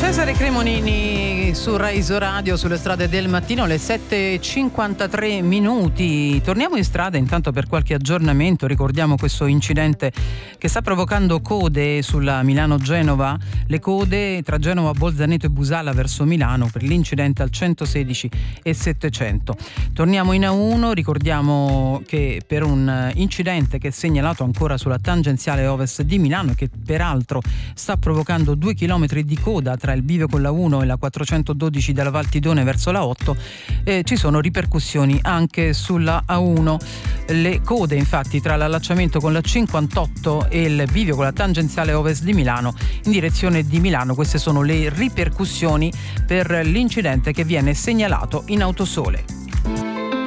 Cesare Cremonini su Rai Radio, sulle strade del mattino, le 7:53 minuti. Torniamo in strada intanto per qualche aggiornamento. Ricordiamo questo incidente che sta provocando code sulla Milano-Genova, le code tra Genova, Bolzaneto e Busala verso Milano per l'incidente al 116 e 700. Torniamo in A1, ricordiamo che per un incidente che è segnalato ancora sulla tangenziale ovest di Milano e che peraltro sta provocando 2 chilometri di coda tra il bivio con la 1 e la 412 della Valtidone verso la 8, ci sono ripercussioni anche sulla A1. Le code infatti tra l'allacciamento con la 58 e il bivio con la tangenziale ovest di Milano in direzione di Milano, queste sono le ripercussioni per l'incidente che viene segnalato in Autosole.